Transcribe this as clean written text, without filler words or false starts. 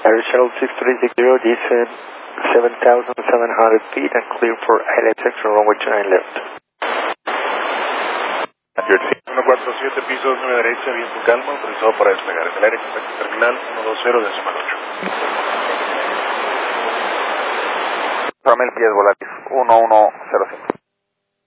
Air Shuttle 6360, descend 7,700 feet and clear for LSX and runway 29 left. 147, piso 9 derecha, viento calma, autorizado para despegar. En el aire contacto terminal 120,8. Ramel Pies Volaris 1105.